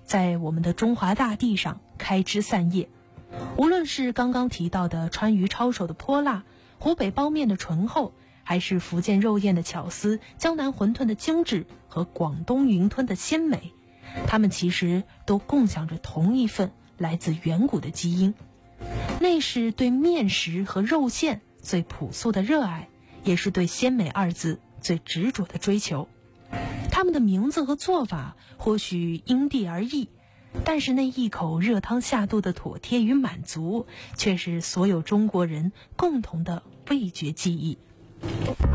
在我们的中华大地上开枝散叶。无论是刚刚提到的川渝抄手的泼辣，湖北包面的醇厚，还是福建肉燕的巧思，江南馄饨的精致和广东云吞的鲜美，它们其实都共享着同一份来自远古的基因，那是对面食和肉馅最朴素的热爱，也是对鲜美二字最执着的追求。他们的名字和做法或许因地而异，但是那一口热汤下肚的妥帖与满足，却是所有中国人共同的味觉记忆。